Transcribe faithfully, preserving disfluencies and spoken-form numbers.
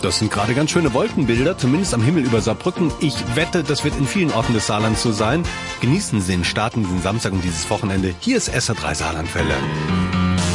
Das sind gerade ganz schöne Wolkenbilder, zumindest am Himmel über Saarbrücken. Ich wette, das wird in vielen Orten des Saarlands so sein. Genießen Sie den Start in den Samstag und dieses Wochenende. Hier ist S R drei Saarlandwelle.